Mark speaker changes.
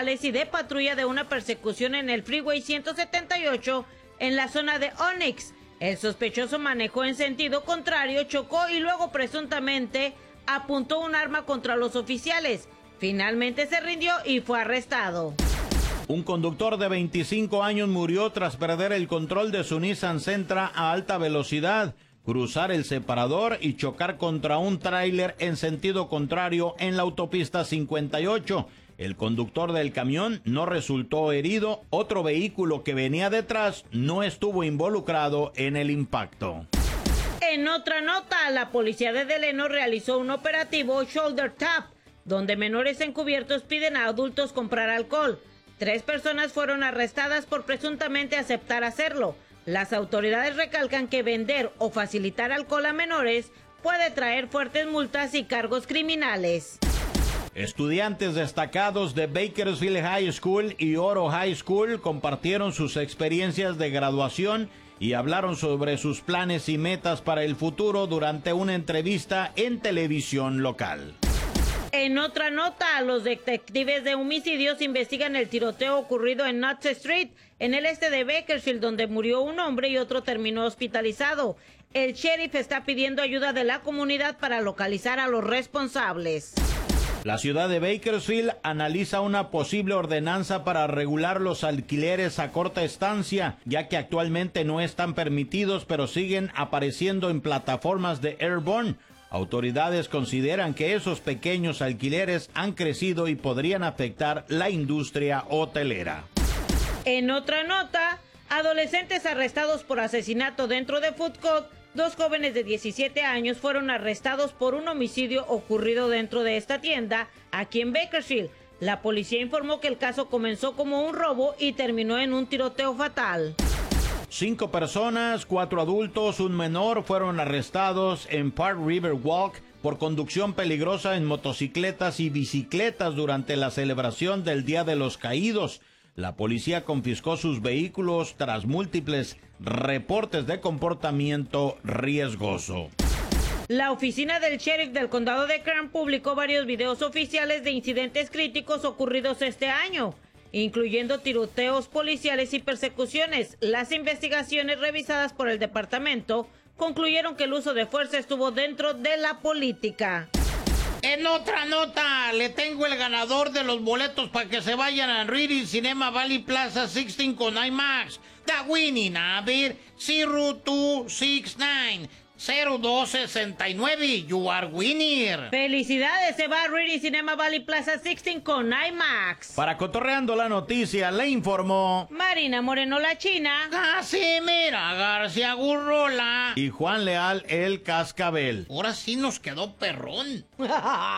Speaker 1: oficiales y de patrulla de una persecución en el Freeway 178 en la zona de Onyx. El sospechoso manejó en sentido contrario, chocó y luego presuntamente apuntó un arma contra los oficiales. Finalmente se rindió y fue arrestado.
Speaker 2: Un conductor de 25 años murió tras perder el control de su Nissan Sentra a alta velocidad, cruzar el separador y chocar contra un tráiler en sentido contrario en la autopista 58. El conductor del camión no resultó herido. Otro vehículo que venía detrás no estuvo involucrado en el impacto.
Speaker 1: En otra nota, la policía de Delano realizó un operativo Shoulder Tap, donde menores encubiertos piden a adultos comprar alcohol. 3 personas fueron arrestadas por presuntamente aceptar hacerlo. Las autoridades recalcan que vender o facilitar alcohol a menores puede traer fuertes multas y cargos criminales.
Speaker 2: Estudiantes destacados de Bakersfield High School y Oro High School compartieron sus experiencias de graduación y hablaron sobre sus planes y metas para el futuro durante una entrevista en televisión local.
Speaker 1: En otra nota, los detectives de homicidios investigan el tiroteo ocurrido en Nuts Street, en el este de Bakersfield, donde murió un hombre y otro terminó hospitalizado. El sheriff está pidiendo ayuda de la comunidad para localizar a los responsables.
Speaker 2: La ciudad de Bakersfield analiza una posible ordenanza para regular los alquileres a corta estancia, ya que actualmente no están permitidos, pero siguen apareciendo en plataformas de Airborne. Autoridades consideran que esos pequeños alquileres han crecido y podrían afectar la industria hotelera.
Speaker 1: En otra nota, adolescentes arrestados por asesinato dentro de Food Court. 2 jóvenes de 17 años fueron arrestados por un homicidio ocurrido dentro de esta tienda aquí en Bakersfield. La policía informó que el caso comenzó como un robo y terminó en un tiroteo fatal.
Speaker 2: 5 personas, 4 adultos, un menor fueron arrestados en Park River Walk por conducción peligrosa en motocicletas y bicicletas durante la celebración del Día de los Caídos. La policía confiscó sus vehículos tras múltiples reportes de comportamiento riesgoso.
Speaker 1: La oficina del sheriff del condado de Kern publicó varios videos oficiales de incidentes críticos ocurridos este año, incluyendo tiroteos policiales y persecuciones. Las investigaciones revisadas por el departamento concluyeron que el uso de fuerza estuvo dentro de la política.
Speaker 3: En otra nota, le tengo el ganador de los boletos para que se vayan a Reading Cinema Valley Plaza 16 con IMAX. The winning number 0269 0269. You are winner.
Speaker 1: Felicidades, se va a Reading Cinema Valley Plaza 16 con IMAX.
Speaker 2: Para Cotorreando la Noticia, le informó
Speaker 1: Marina Moreno la China,
Speaker 3: Casimira García Gurrola
Speaker 2: y Juan Leal el Cascabel.
Speaker 3: Ahora sí nos quedó perrón.